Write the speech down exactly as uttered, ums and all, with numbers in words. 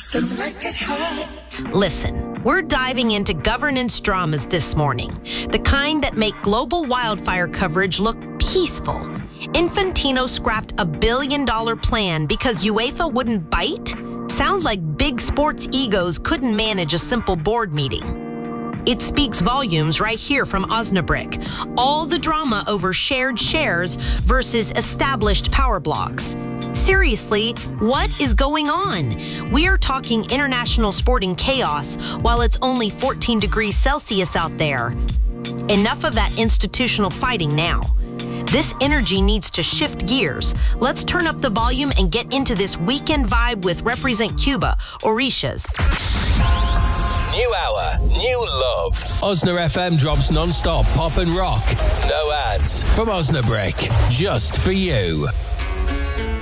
Some like it hot. Listen, we're diving into governance dramas this morning, the kind that make global wildfire coverage look peaceful. Infantino scrapped a billion dollar plan because UEFA wouldn't bite? Sounds like big sports egos couldn't manage a simple board meeting. It speaks volumes right here from Osnabrück. All the drama over shared shares versus established power blocks. Seriously, what is going on? We are talking international sporting chaos while it's only fourteen degrees Celsius out there. Enough of that institutional fighting now. This energy needs to shift gears. Let's turn up the volume and get into this weekend vibe with Represent Cuba, Orishas. New hour, new love. Osna F M drops non-stop pop and rock. No ads. From Osnabrück, just for you.